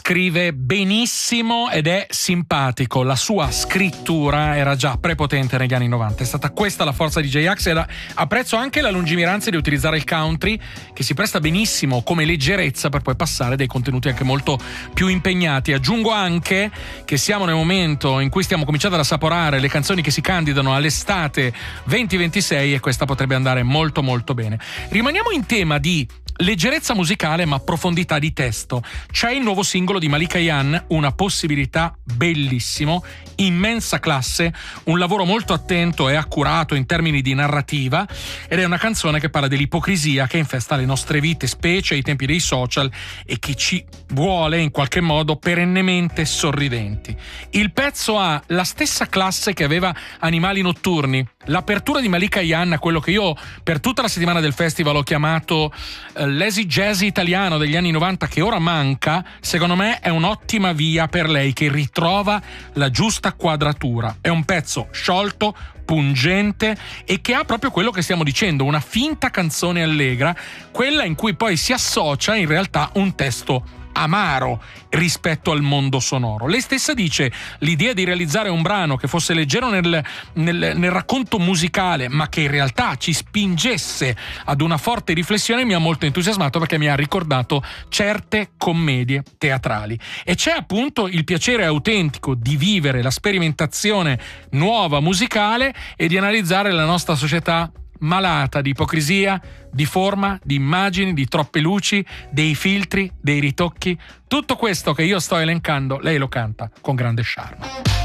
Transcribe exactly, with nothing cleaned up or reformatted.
scrive benissimo ed è simpatico. La sua scrittura era già prepotente negli anni novanta. È stata questa la forza di J-Ax ed apprezzo anche la lungimiranza di utilizzare il country, che si presta benissimo come leggerezza per poi passare dei contenuti anche molto più impegnati. Aggiungo anche che siamo nel momento in cui stiamo cominciando ad assaporare le canzoni che si candidano all'estate venti ventisei e questa potrebbe andare molto molto bene. Rimaniamo in tema di leggerezza musicale ma profondità di testo. C'è il nuovo singolo di Malika Ayane, Una possibilità, bellissimo, immensa classe, un lavoro molto attento e accurato in termini di narrativa, ed è una canzone che parla dell'ipocrisia che infesta le nostre vite, specie ai tempi dei social, e che ci vuole in qualche modo perennemente sorridenti. Il pezzo ha la stessa classe che aveva Animali notturni. L'apertura di Malika Ayane, quello che io per tutta la settimana del festival ho chiamato eh, l'easy jazz italiano degli anni novanta, che ora manca, secondo me è un'ottima via per lei, che ritrova la giusta quadratura. È un pezzo sciolto, pungente e che ha proprio quello che stiamo dicendo, una finta canzone allegra, quella in cui poi si associa in realtà un testo amaro rispetto al mondo sonoro. Lei stessa dice: l'idea di realizzare un brano che fosse leggero nel, nel, nel racconto musicale ma che in realtà ci spingesse ad una forte riflessione mi ha molto entusiasmato, perché mi ha ricordato certe commedie teatrali. E c'è appunto il piacere autentico di vivere la sperimentazione nuova musicale e di analizzare la nostra società malata di ipocrisia, di forma, di immagini, di troppe luci, dei filtri, dei ritocchi. Tutto questo che io sto elencando, lei lo canta con grande charme.